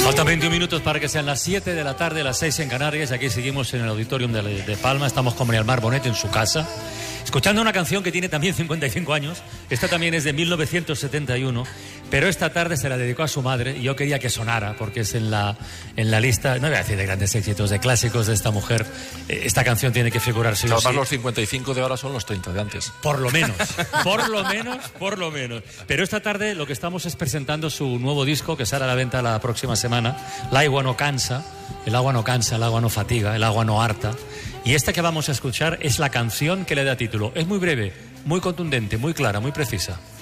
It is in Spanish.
Faltan 21 minutos para que sean las 7 de la tarde, las 6 en Canarias. Aquí seguimos en el Auditorium de Palma. Estamos con María del Mar Bonet en su casa, escuchando una canción que tiene también 55 años. Esta también es de 1971, pero esta tarde se la dedicó a su madre y yo quería que sonara, porque es en la lista, no voy a decir de grandes éxitos, de clásicos de esta mujer. Esta canción tiene que figurar sí o sí. Los 55 de ahora son los 30 de antes. Por lo menos. Pero esta tarde lo que estamos es presentando su nuevo disco, que sale a la venta la próxima semana. El agua no cansa, el agua no fatiga, el agua no harta. Y esta que vamos a escuchar es la canción que le da título. Es muy breve, muy contundente, muy clara, muy precisa.